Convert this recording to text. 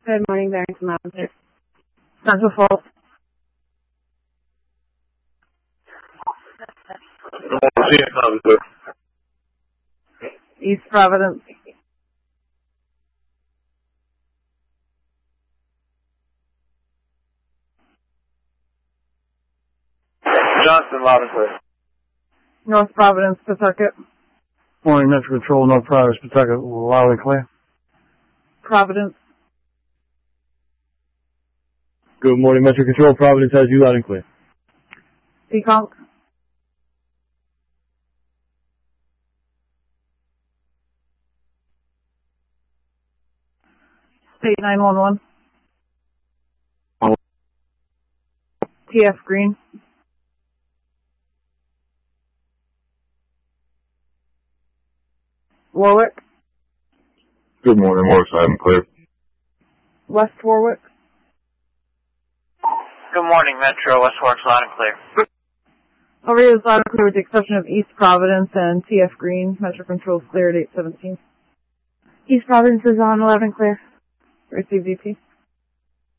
Good morning, Barrington Mountain. Central Falls. East Providence. Johnston, loud and clear. North Providence, Pawtucket. Morning, Metro Control, North Providence, Pawtucket, loud and clear. Providence. Good morning, Metro Control, Providence has you loud and clear. Seekonk. State 911. TF Green. Warwick. Good morning, Warwick, loud and clear. West Warwick. Good morning, Metro. West Warwick's loud and clear. Over here is loud and clear with the exception of East Providence and TF Green. Metro Control's clear at 817. East Providence is on 11 clear. Receive VP.